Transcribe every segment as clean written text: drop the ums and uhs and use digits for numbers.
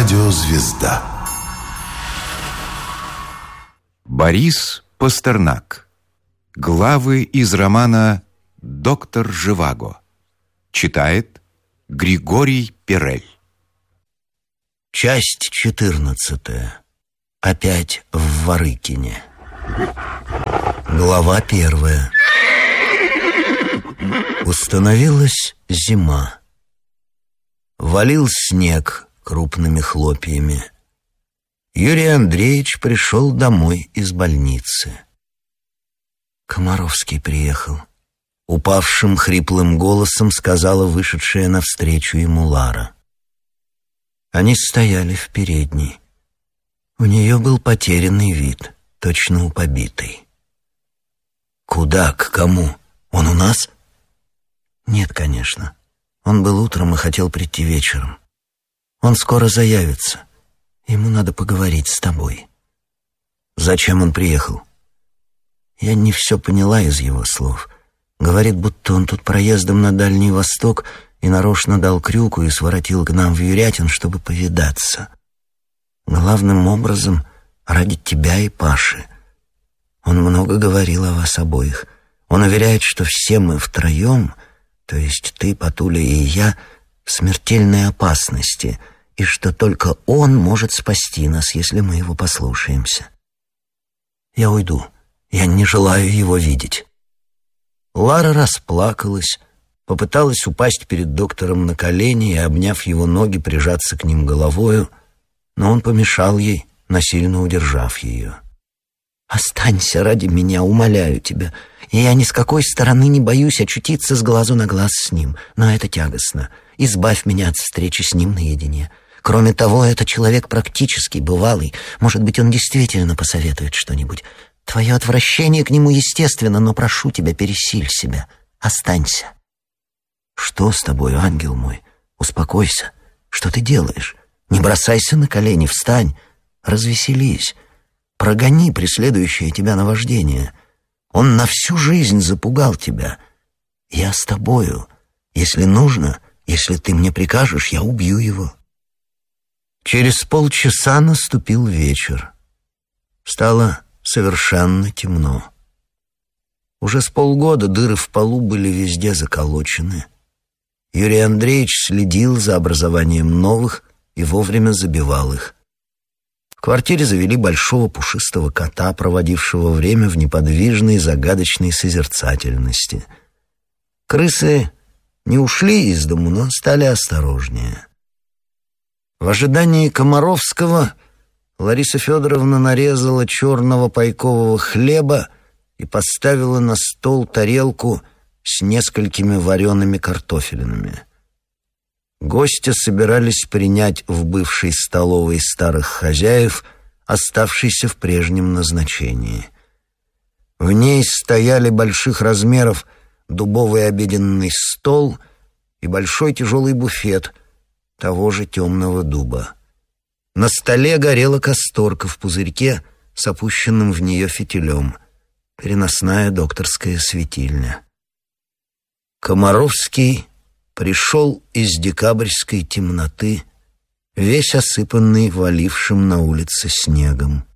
Радиозвезда. Борис Пастернак. Главы из романа «Доктор Живаго». Читает Григорий Перель. Часть 14. Опять в Ворыкине. Глава 1. Установилась зима. Валил снег крупными хлопьями. Юрий Андреевич пришел домой из больницы. Комаровский приехал. Упавшим хриплым голосом сказала вышедшая навстречу ему Лара. Они стояли в передней. У нее был потерянный вид, точно у побитой. «Куда? К кому? Он у нас?» «Нет, конечно. Он был утром и хотел прийти вечером. Он скоро заявится. Ему надо поговорить с тобой». «Зачем он приехал?» «Я не все поняла из его слов. Говорит, будто он тут проездом на Дальний Восток и нарочно дал крюку и своротил к нам в Юрятин, чтобы повидаться. Главным образом ради тебя и Паши. Он много говорил о вас обоих. Он уверяет, что все мы втроем, то есть ты, Патуля и я, в смертельной опасности, и что только он может спасти нас, если мы его послушаемся. Я уйду. Я не желаю его видеть». Лара расплакалась, попыталась упасть перед доктором на колени и, обняв его ноги, прижаться к ним головою, но он помешал ей, насильно удержав ее. «Останься ради меня, умоляю тебя, и я ни с какой стороны не боюсь очутиться с глазу на глаз с ним, но это тягостно. Избавь меня от встречи с ним наедине. Кроме того, это человек практически бывалый, может быть, он действительно посоветует что-нибудь. Твое отвращение к нему естественно, но прошу тебя, пересиль себя. Останься». «Что с тобой, ангел мой? Успокойся. Что ты делаешь? Не бросайся на колени, встань. Развеселись. Прогони преследующее тебя наваждение. Он на всю жизнь запугал тебя. Я с тобою. Если нужно, если ты мне прикажешь, я убью его». Через полчаса наступил вечер. Стало совершенно темно. Уже с полгода дыры в полу были везде заколочены. Юрий Андреевич следил за образованием новых и вовремя забивал их. В квартире завели большого пушистого кота, проводившего время в неподвижной загадочной созерцательности. Крысы не ушли из дому, но стали осторожнее. В ожидании Комаровского Лариса Федоровна нарезала черного пайкового хлеба и поставила на стол тарелку с несколькими вареными картофелинами. Гости собирались принять в бывшей столовой старых хозяев, оставшейся в прежнем назначении. В ней стояли больших размеров дубовый обеденный стол и большой тяжелый буфет того же темного дуба. На столе горела касторка в пузырьке с опущенным в нее фитилем, переносная докторская светильня. Комаровский пришел из декабрьской темноты, весь осыпанный валившим на улице снегом.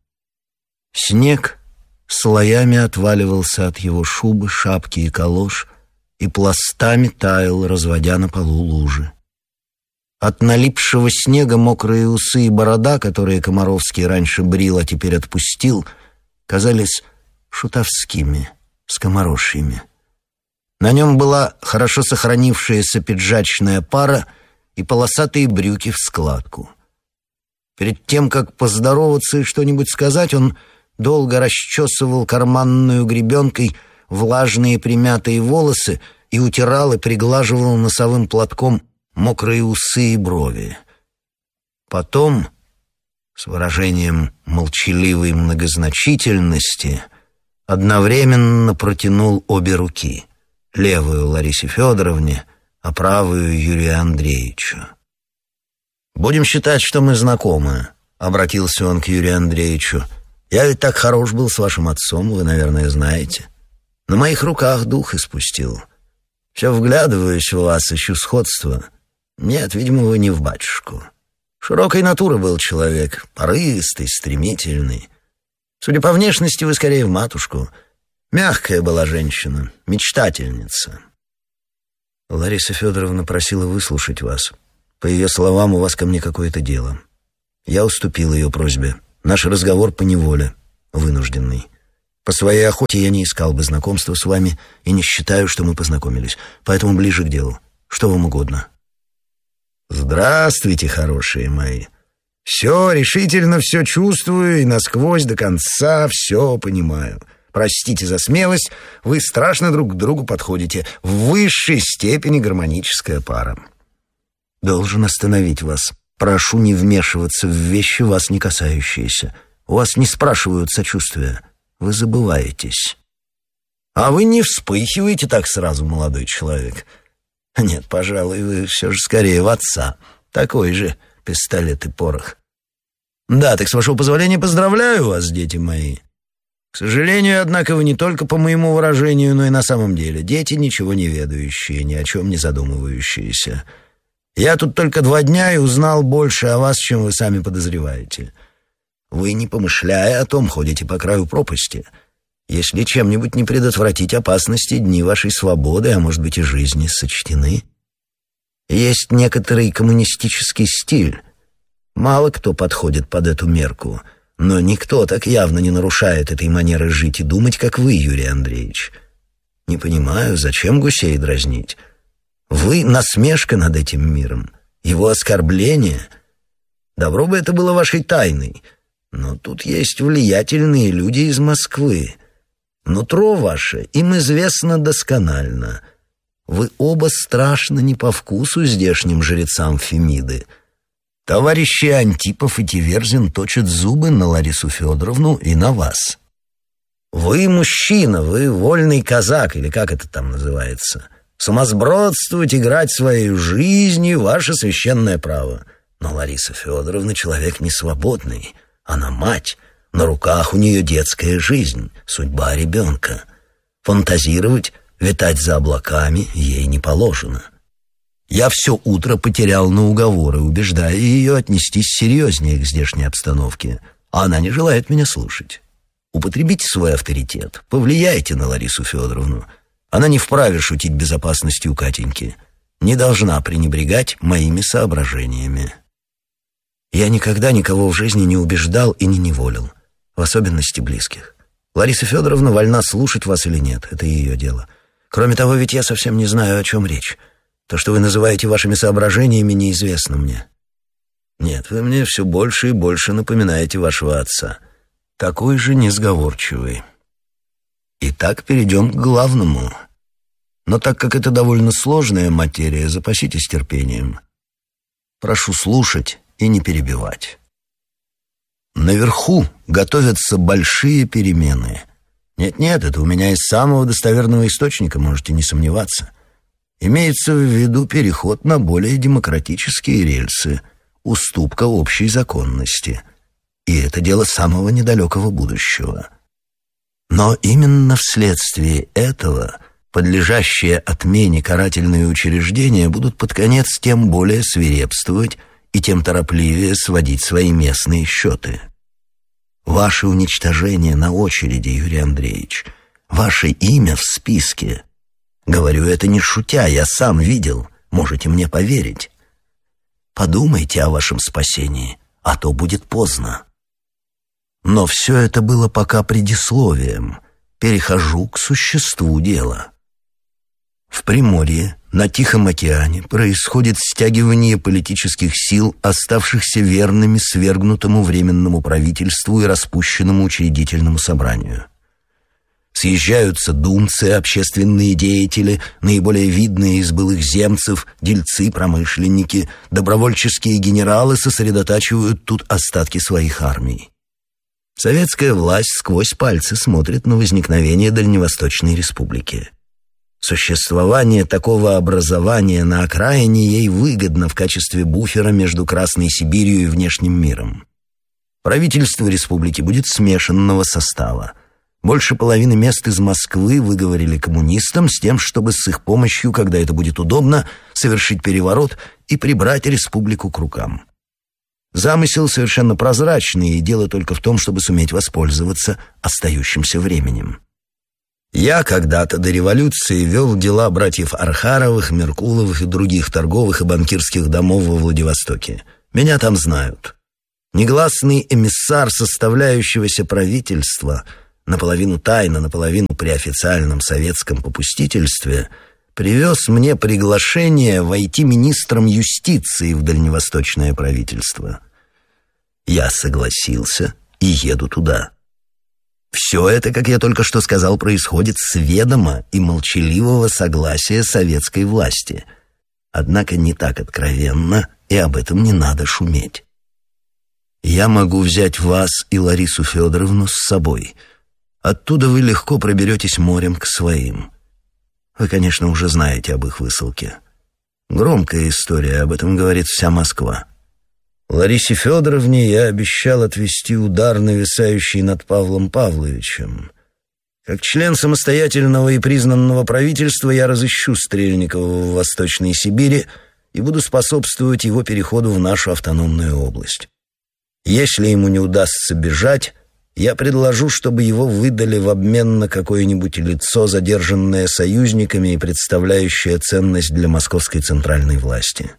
Снег слоями отваливался от его шубы, шапки и калош и пластами таял, разводя на полу лужи. От налипшего снега мокрые усы и борода, которые Комаровский раньше брил, а теперь отпустил, казались шутовскими, скоморошьими. На нем была хорошо сохранившаяся пиджачная пара и полосатые брюки в складку. Перед тем, как поздороваться и что-нибудь сказать, он долго расчесывал карманную гребенкой влажные примятые волосы и утирал и приглаживал носовым платком мокрые усы и брови. Потом, с выражением молчаливой многозначительности, одновременно протянул обе руки, левую Ларисе Федоровне, а правую Юрию Андреевичу. «Будем считать, что мы знакомы», — обратился он к Юрию Андреевичу. «Я ведь так хорош был с вашим отцом, вы, наверное, знаете. На моих руках дух испустил. Все вглядываюсь в вас, ищу сходства. Нет, видимо, вы не в батюшку. Широкой натуры был человек, порывистый, стремительный. Судя по внешности, вы скорее в матушку. Мягкая была женщина, мечтательница. Лариса Федоровна просила выслушать вас. По ее словам, у вас ко мне какое-то дело. Я уступил ее просьбе. Наш разговор поневоле, вынужденный. По своей охоте я не искал бы знакомства с вами и не считаю, что мы познакомились. Поэтому ближе к делу. Что вам угодно. Здравствуйте, хорошие мои. Все, решительно все чувствую и насквозь до конца все понимаю. Простите за смелость, вы страшно друг к другу подходите. В высшей степени гармоническая пара. Должен остановить вас. Прошу не вмешиваться в вещи, вас не касающиеся. У вас не спрашивают сочувствия. Вы забываетесь. А вы не вспыхиваете так сразу, молодой человек. Нет, пожалуй, вы все же скорее в отца. Такой же пистолет и порох. Да, так с вашего позволения поздравляю вас, дети мои. К сожалению, однако, вы не только по моему выражению, но и на самом деле дети, ничего не ведающие, ни о чем не задумывающиеся. Я тут только 2 дня и узнал больше о вас, чем вы сами подозреваете. Вы, не помышляя о том, ходите по краю пропасти. Если чем-нибудь не предотвратить опасности, дни вашей свободы, а может быть и жизни, сочтены. Есть некоторый коммунистический стиль. Мало кто подходит под эту мерку, но никто так явно не нарушает этой манеры жить и думать, как вы, Юрий Андреевич. Не понимаю, зачем гусей дразнить? Вы — насмешка над этим миром, его оскорбление. Добро бы это было вашей тайной, но тут есть влиятельные люди из Москвы. Нутро ваше им известно досконально. Вы оба страшно не по вкусу здешним жрецам Фемиды. Товарищи Антипов и Тиверзин точат зубы на Ларису Федоровну и на вас. Вы мужчина, вы вольный казак, или как это там называется. Сумасбродствовать, играть своей жизнью — ваше священное право. Но Лариса Федоровна человек несвободный. Она мать. На руках у нее детская жизнь, судьба ребенка. Фантазировать, витать за облаками ей не положено. Я все утро потерял на уговоры, убеждая ее отнестись серьезнее к здешней обстановке. А она не желает меня слушать. Употребите свой авторитет, повлияйте на Ларису Федоровну. Она не вправе шутить безопасностью Катеньки. Не должна пренебрегать моими соображениями. Я никогда никого в жизни не убеждал и не неволил, в особенности близких. Лариса Федоровна вольна слушать вас или нет, это ее дело. Кроме того, ведь я совсем не знаю, о чем речь. То, что вы называете вашими соображениями, неизвестно мне. Нет, вы мне все больше и больше напоминаете вашего отца. Такой же несговорчивый. Итак, перейдем к главному. Но так как это довольно сложная материя, запаситесь терпением. Прошу слушать и не перебивать. Наверху готовятся большие перемены. Нет, это у меня из самого достоверного источника, можете не сомневаться. Имеется в виду переход на более демократические рельсы, уступка общей законности. И это дело самого недалекого будущего. Но именно вследствие этого подлежащие отмене карательные учреждения будут под конец тем более свирепствовать и тем торопливее сводить свои местные счеты. Ваше уничтожение на очереди, Юрий Андреевич, ваше имя в списке. Говорю это не шутя, я сам видел, можете мне поверить. Подумайте о вашем спасении, а то будет поздно. Но все это было пока предисловием. Перехожу к существу дела. В Приморье, на Тихом океане, происходит стягивание политических сил, оставшихся верными свергнутому временному правительству и распущенному учредительному собранию. Съезжаются думцы, общественные деятели, наиболее видные из былых земцев, дельцы, промышленники, добровольческие генералы сосредотачивают тут остатки своих армий. Советская власть сквозь пальцы смотрит на возникновение Дальневосточной республики. Существование такого образования на окраине ей выгодно в качестве буфера между Красной Сибирью и внешним миром. Правительство республики будет смешанного состава. Больше половины мест из Москвы выговорили коммунистам с тем, чтобы с их помощью, когда это будет удобно, совершить переворот и прибрать республику к рукам. Замысел совершенно прозрачный, и дело только в том, чтобы суметь воспользоваться остающимся временем. Я когда-то до революции вел дела братьев Архаровых, Меркуловых и других торговых и банкирских домов во Владивостоке. Меня там знают. Негласный эмиссар составляющегося правительства, наполовину тайно, наполовину при официальном советском попустительстве, привез мне приглашение войти министром юстиции в дальневосточное правительство. Я согласился и еду туда. Все это, как я только что сказал, происходит с ведома и молчаливого согласия советской власти. Однако не так откровенно, и об этом не надо шуметь. Я могу взять вас и Ларису Федоровну с собой. Оттуда вы легко проберетесь морем к своим. Вы, конечно, уже знаете об их высылке. Громкая история, об этом говорит вся Москва. Ларисе Федоровне я обещал отвести удар, нависающий над Павлом Павловичем. Как член самостоятельного и признанного правительства я разыщу Стрельникова в Восточной Сибири и буду способствовать его переходу в нашу автономную область. Если ему не удастся бежать, я предложу, чтобы его выдали в обмен на какое-нибудь лицо, задержанное союзниками и представляющее ценность для московской центральной власти.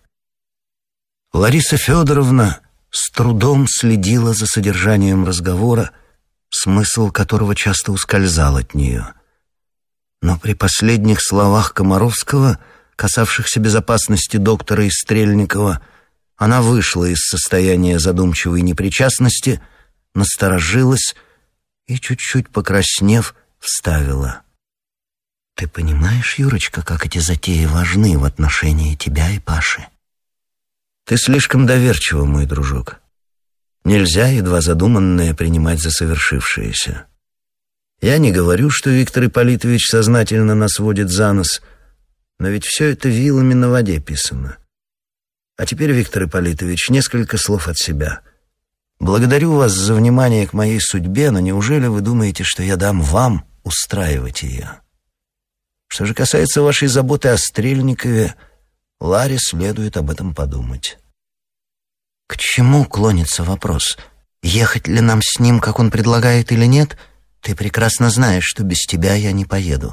Лариса Федоровна с трудом следила за содержанием разговора, смысл которого часто ускользал от нее. Но при последних словах Комаровского, касавшихся безопасности доктора и Стрельникова, она вышла из состояния задумчивой непричастности, насторожилась и, чуть-чуть покраснев, вставила: «Ты понимаешь, Юрочка, как эти затеи важны в отношении тебя и Паши? Ты слишком доверчива, мой дружок. Нельзя едва задуманное принимать за совершившееся. Я не говорю, что Виктор Ипполитович сознательно нас водит за нос, но ведь все это вилами на воде писано. А теперь, Виктор Ипполитович, несколько слов от себя. Благодарю вас за внимание к моей судьбе, но неужели вы думаете, что я дам вам устраивать ее? Что же касается вашей заботы о Стрельникове, Ларе следует об этом подумать». «К чему клонится вопрос? Ехать ли нам с ним, как он предлагает, или нет? Ты прекрасно знаешь, что без тебя я не поеду».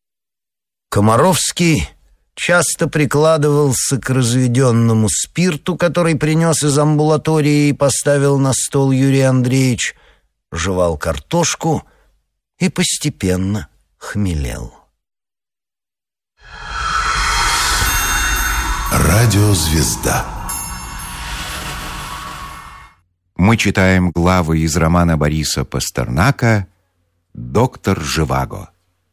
Комаровский часто прикладывался к разведенному спирту, который принес из амбулатории и поставил на стол Юрий Андреевич, жевал картошку и постепенно хмелел. Радиозвезда. Мы читаем главы из романа Бориса Пастернака «Доктор Живаго».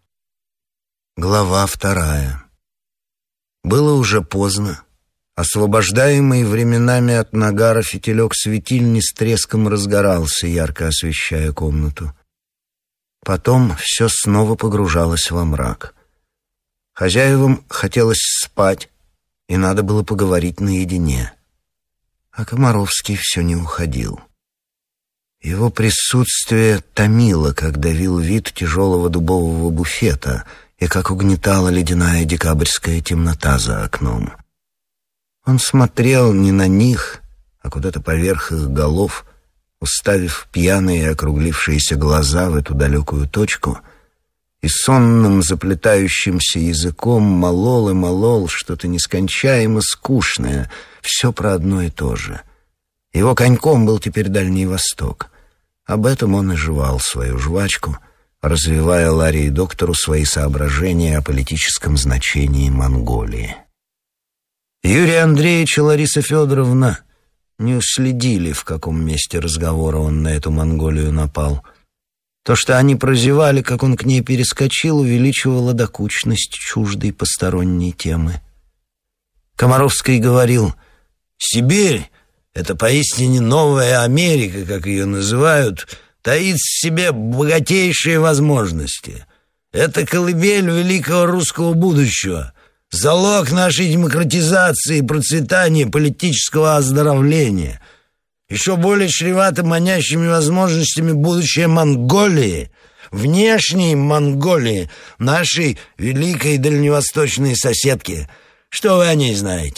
Глава 2. Было уже поздно. Освобождаемый временами от нагара фитилек светильни с треском разгорался, ярко освещая комнату. Потом все снова погружалось во мрак. Хозяевам хотелось спать, и надо было поговорить наедине. А Комаровский все не уходил. Его присутствие томило, как давил вид тяжелого дубового буфета и как угнетала ледяная декабрьская темнота за окном. Он смотрел не на них, а куда-то поверх их голов, уставив пьяные округлившиеся глаза в эту далекую точку, и сонным заплетающимся языком молол и молол что-то нескончаемо скучное, все про одно и то же. Его коньком был теперь Дальний Восток. Об этом он и жевал свою жвачку, развивая Ларе и доктору свои соображения о политическом значении Монголии. Юрий Андреевич и Лариса Федоровна не уследили, в каком месте разговора он на эту Монголию напал. То, что они прозевали, как он к ней перескочил, увеличивало докучность чуждой посторонней темы. Комаровский говорил: «Сибирь — это поистине новая Америка, как ее называют, таит в себе богатейшие возможности. Это колыбель великого русского будущего, залог нашей демократизации и процветания политического оздоровления. Еще более чревато манящими возможностями будущее Монголии, внешней Монголии, нашей великой дальневосточной соседки. Что вы о ней знаете?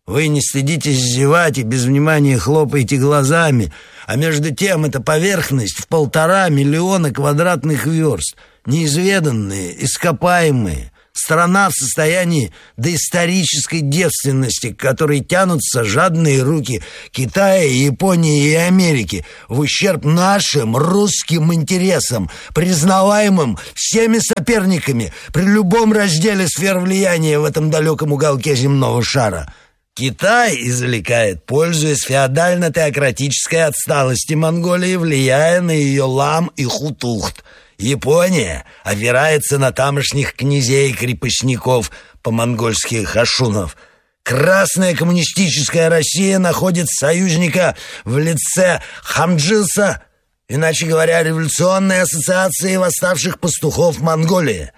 Вы не стыдитесь зевать и без внимания хлопаете глазами, а между тем эта поверхность в 1,5 миллиона квадратных верст, неизведанные, ископаемые, страна в состоянии доисторической девственности, к которой тянутся жадные руки Китая, Японии и Америки в ущерб нашим русским интересам, признаваемым всеми соперниками при любом разделе сфер влияния в этом далеком уголке земного шара. Китай извлекает, пользуясь феодально-теократической отсталостью Монголии, влияя на ее лам и хутухт. Япония опирается на тамошних князей и крепостников, по-монгольски хашунов. Красная коммунистическая Россия находит союзника в лице Хамджиса, иначе говоря, революционной ассоциации восставших пастухов Монголии.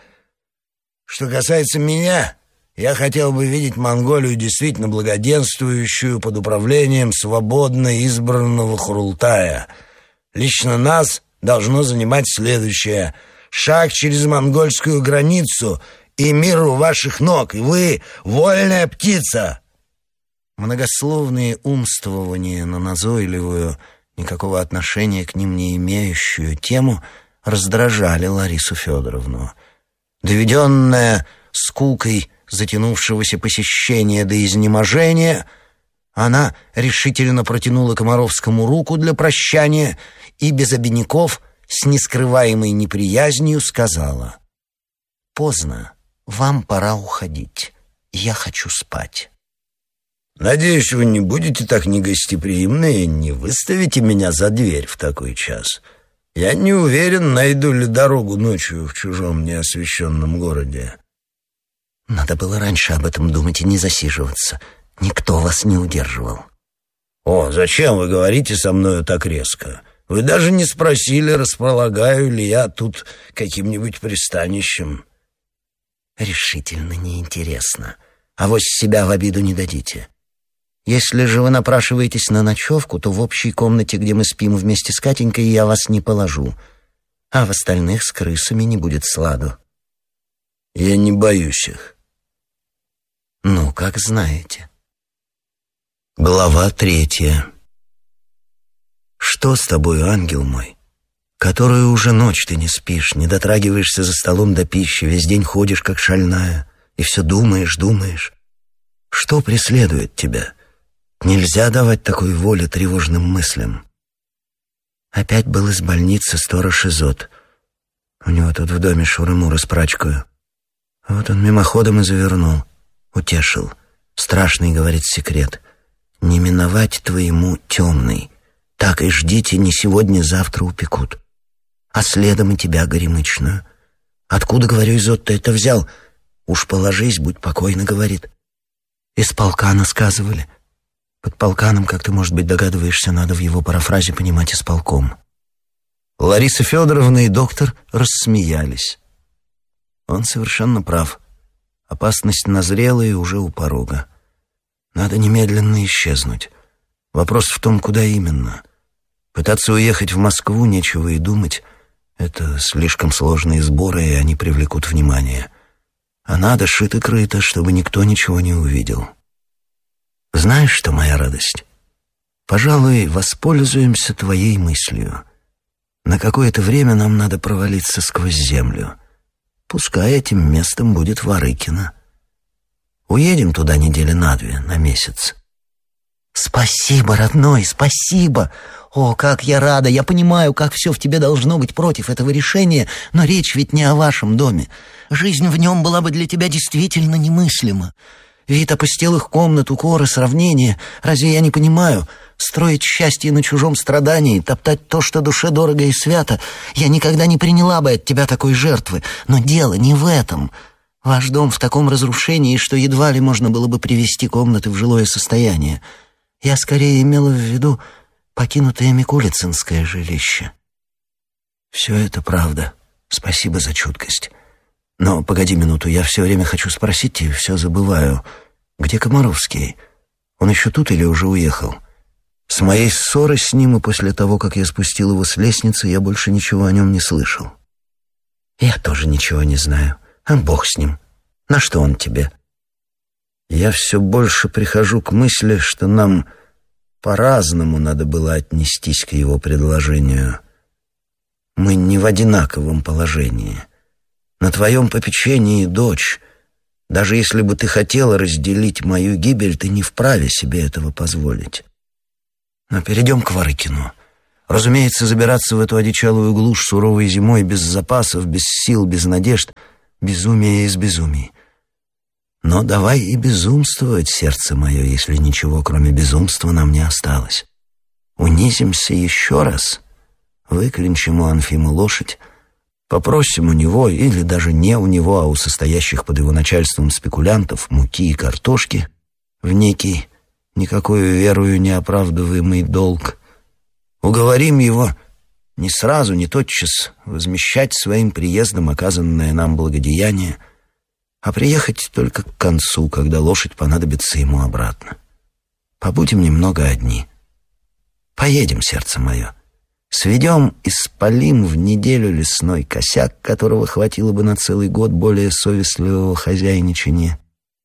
Что касается меня, я хотел бы видеть Монголию действительно благоденствующую под управлением свободно избранного Хурултая. Лично нас должно занимать следующее: шаг через монгольскую границу, и мир у ваших ног, и вы вольная птица. Многословные умствования на назойливую, никакого отношения к ним не имеющую тему раздражали Ларису Федоровну. Доведенная скукой затянувшегося посещения до изнеможения, она решительно протянула Комаровскому руку для прощания и без обиняков с нескрываемой неприязнью сказала: «Поздно, вам пора уходить, я хочу спать». «Надеюсь, вы не будете так негостеприимны и не выставите меня за дверь в такой час. Я не уверен, найду ли дорогу ночью в чужом неосвещенном городе». «Надо было раньше об этом думать и не засиживаться. Никто вас не удерживал». «О, зачем вы говорите со мною так резко? Вы даже не спросили, располагаю ли я тут каким-нибудь пристанищем». «Решительно неинтересно. Авось себя в обиду не дадите. Если же вы напрашиваетесь на ночевку, то в общей комнате, где мы спим вместе с Катенькой, я вас не положу, а в остальных с крысами не будет сладу». «Я не боюсь их». «Ну, как знаете». Глава 3. «Что с тобой, ангел мой? Которую уже ночь ты не спишь, не дотрагиваешься за столом до пищи, весь день ходишь, как шальная, и все думаешь. Что преследует тебя? Нельзя давать такой воли тревожным мыслям». Опять был из больницы сторож Изот. У него тут в доме шуры-муры с прачкою. Вот он мимоходом и завернул. Утешил. Страшный, говорит, секрет. Не миновать твоему темный. Так и ждите, не сегодня-завтра упекут. А следом и тебя, горемычную. Откуда, говорю, Изот, ты это взял? Уж положись, будь покойна, говорит. Из полкана сказывали. Под полканом, как ты, может быть, догадываешься, надо в его парафразе понимать исполком. Лариса Федоровна и доктор рассмеялись. Он совершенно прав. Опасность назрела и уже у порога. Надо немедленно исчезнуть. Вопрос в том, куда именно. Пытаться уехать в Москву, нечего и думать. Это слишком сложные сборы, и они привлекут внимание. А надо шито-крыто, чтобы никто ничего не увидел. Знаешь что, моя радость? Пожалуй, воспользуемся твоей мыслью. На какое-то время нам надо провалиться сквозь землю. Пускай этим местом будет Ворыкино. Уедем туда недели на 2, на месяц. Спасибо, родной, спасибо. О, как я рада, я понимаю, как все в тебе должно быть против этого решения, но речь ведь не о вашем доме. Жизнь в нем была бы для тебя действительно немыслима. Вид опустелых комнат, укоры, сравнения. Разве я не понимаю? Строить счастье на чужом страдании, топтать то, что душе дорого и свято. Я никогда не приняла бы от тебя такой жертвы. Но дело не в этом. Ваш дом в таком разрушении, что едва ли можно было бы привести комнаты в жилое состояние. Я скорее имела в виду покинутое Микулицинское жилище. Все это правда. Спасибо за чуткость. Но погоди минуту, я все время хочу спросить и все забываю. Где Комаровский? Он еще тут или уже уехал? С моей ссоры с ним и после того, как я спустил его с лестницы, я больше ничего о нем не слышал. Я тоже ничего не знаю. А Бог с ним. На что он тебе? Я все больше прихожу к мысли, что нам по-разному надо было отнестись к его предложению. Мы не в одинаковом положении. На твоем попечении дочь. Даже если бы ты хотела разделить мою гибель, ты не вправе себе этого позволить. Но перейдем к Варыкину. Разумеется, забираться в эту одичалую глушь суровой зимой без запасов, без сил, без надежд — безумие из безумий. Но давай и безумствовать, сердце мое, если ничего, кроме безумства, нам не осталось. Унизимся еще раз, выклинчим у Анфимы лошадь, попросим у него, или даже не у него, а у состоящих под его начальством спекулянтов, муки и картошки, в некий, никакую верою не оправдываемый долг. Уговорим его не сразу, не тотчас возмещать своим приездом оказанное нам благодеяние, а приехать только к концу, когда лошадь понадобится ему обратно. Побудем немного одни. Поедем, сердце мое. Сведем и спалим в неделю лесной косяк, которого хватило бы на целый год более совестливого хозяйничания.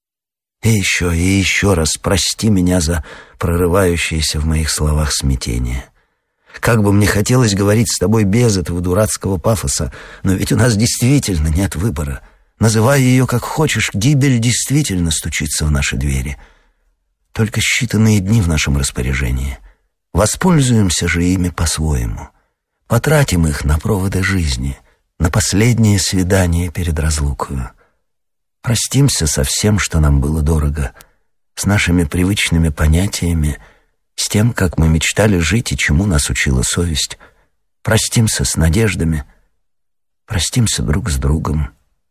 И еще раз прости меня за прорывающееся в моих словах смятение. Как бы мне хотелось говорить с тобой без этого дурацкого пафоса, но ведь у нас действительно нет выбора. Называй ее как хочешь, гибель действительно стучится в наши двери. Только считанные дни в нашем распоряжении. Воспользуемся же ими по-своему. Потратим их на проводы жизни, на последнее свидание перед разлукою. Простимся со всем, что нам было дорого, с нашими привычными понятиями, с тем, как мы мечтали жить и чему нас учила совесть. Простимся с надеждами, простимся друг с другом.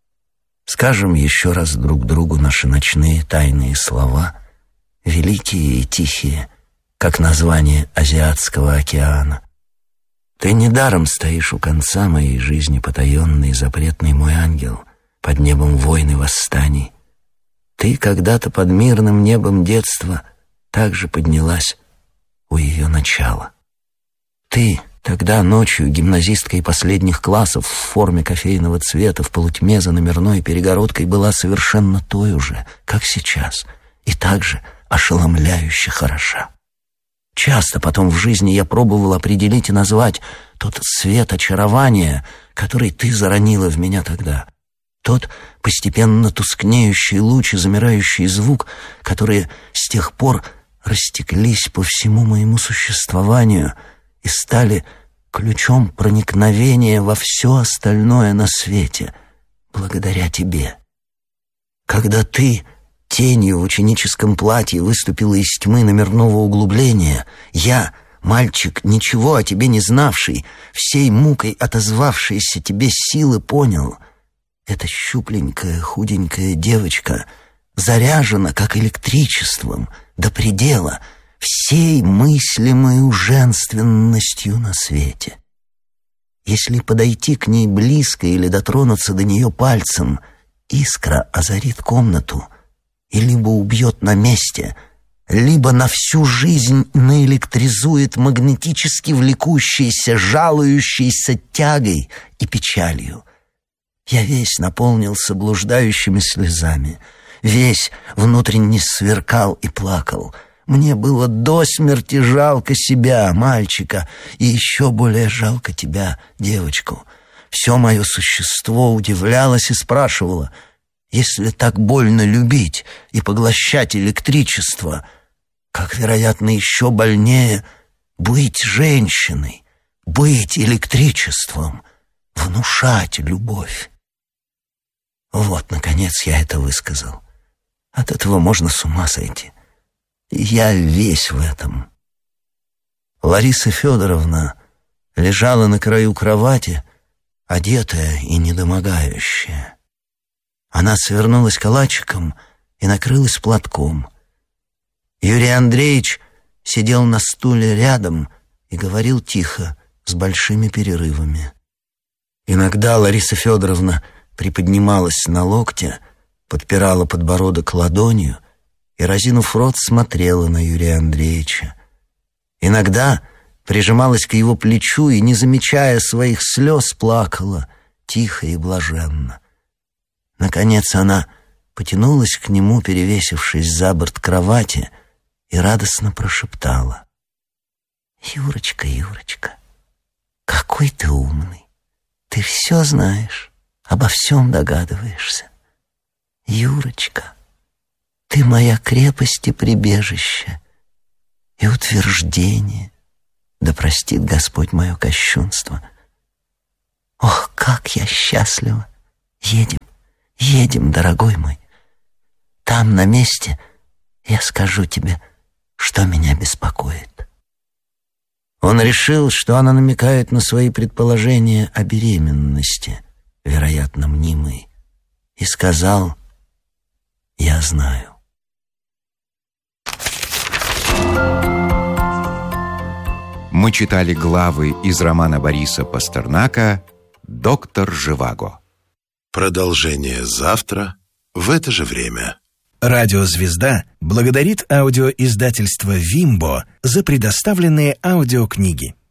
Скажем еще раз друг другу наши ночные тайные слова, великие и тихие, как название Азиатского океана. Ты недаром стоишь у конца моей жизни, потаенный, запретный мой ангел, под небом войн и восстаний. Ты когда-то под мирным небом детства также поднялась у ее начала. Ты тогда ночью гимназисткой последних классов в форме кофейного цвета в полутьме за номерной перегородкой была совершенно той же, как сейчас, и также ошеломляюще хороша. Часто потом в жизни я пробовал определить и назвать тот свет очарования, который ты заронила в меня тогда, тот постепенно тускнеющий луч и замирающий звук, которые с тех пор растеклись по всему моему существованию и стали ключом проникновения во все остальное на свете, благодаря тебе. Когда ты тенью в ученическом платье выступила из тьмы номерного углубления, я, мальчик, ничего о тебе не знавший, всей мукой отозвавшейся тебе силы, понял — эта щупленькая, худенькая девочка заряжена, как электричеством, до предела, всей мыслимой женственностью на свете. Если подойти к ней близко или дотронуться до нее пальцем, искра озарит комнату и либо убьет на месте, либо на всю жизнь наэлектризует магнетически влекущейся, жалующейся тягой и печалью. Я весь наполнился блуждающими слезами, весь внутренне сверкал и плакал. Мне было до смерти жалко себя, мальчика, и еще более жалко тебя, девочку. Все мое существо удивлялось и спрашивало: если так больно любить и поглощать электричество, как, вероятно, еще больнее быть женщиной, быть электричеством, внушать любовь. Вот, наконец, я это высказал. От этого можно с ума сойти. Я весь в этом. Лариса Федоровна лежала на краю кровати, одетая и недомогающая. Она свернулась калачиком и накрылась платком. Юрий Андреевич сидел на стуле рядом и говорил тихо, с большими перерывами. Иногда Лариса Федоровна приподнималась на локте, подпирала подбородок ладонью и, разинув рот, смотрела на Юрия Андреевича. Иногда прижималась к его плечу и, не замечая своих слез, плакала тихо и блаженно. Наконец она потянулась к нему, перевесившись за борт кровати, и радостно прошептала: «Юрочка, Юрочка, какой ты умный! Ты все знаешь, обо всем догадываешься. Юрочка, ты моя крепость и прибежище, и утверждение, да простит Господь мое кощунство. Ох, как я счастлива! Едем, едем, дорогой мой. Там, на месте, я скажу тебе, что меня беспокоит». Он решил, что она намекает на свои предположения о беременности, вероятно, мнимой, и сказал: «Я знаю». Мы читали главы из романа Бориса Пастернака «Доктор Живаго». Продолжение завтра в это же время. Радио «Звезда» благодарит аудиоиздательство «Вимбо» за предоставленные аудиокниги.